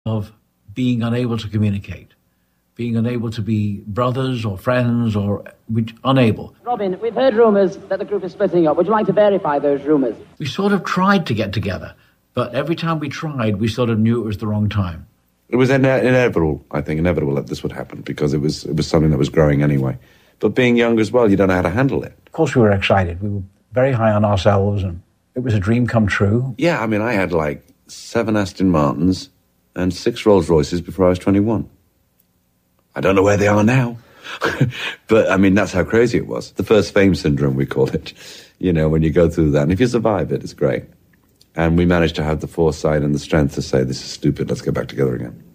of being unable to communicate, being unable to be brothers or friends or unable. Robin, we've heard rumours that the group is splitting up. Would you like to verify those rumours? We sort of tried to get together, but every time we tried, we sort of knew it was the wrong time. It was inevitable, I think, that this would happen because it was something that was growing anyway. But being young as well, you don't know how to handle it. Of course we were excited. We were very high on ourselves and it was a dream come true. Yeah, I mean, I had like 7 Aston Martins and 6 Rolls Royces before I was 21. I don't know where they are now. But, I mean, that's how crazy it was. The first fame syndrome, we call it. You know, when you go through that. And if you survive it, it's great. And we managed to have the foresight and the strength to say, this is stupid, let's get back together again.